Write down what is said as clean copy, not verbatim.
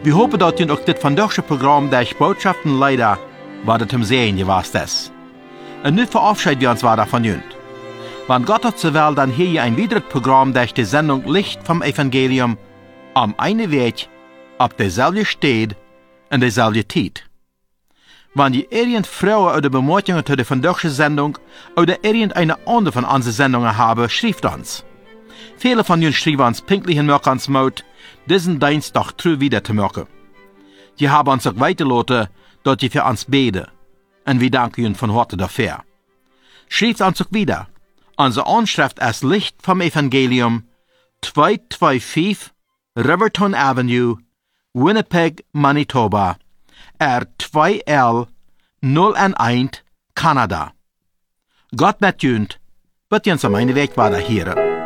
Wir hopen, dat jullie ook dit vandaagse Programm der Botschaften leider wat het hem sehen gewast ist. Und nu verabschieden wir uns weiter von jullie. Wenn Gott hat so will, dann hier ein weiteres Programm durch die Sendung Licht vom Evangelium am einen Weg, auf derselben Stelle und derselben Zeit. Wenn ihr irgend Frauen oder Bemerkungen zu der vandaagse Sendung oder irgendeine andere von unseren Sendungen haben, schreibt uns. Viele von ihnen schreiben uns pünktlich in ans Mut, diesen Dienstag treu wieder zu machen. Die haben uns auch weitergelassen, dass ihr für uns beten. Und wir danken ihnen von Harte dafür. Schreibt uns auch wieder. Unsere Anschrift ist Licht vom Evangelium, 225 Riverton Avenue, Winnipeg, Manitoba, R2L 011, Kanada. Gott mit jünt, wird uns am einen Weg weiter hören.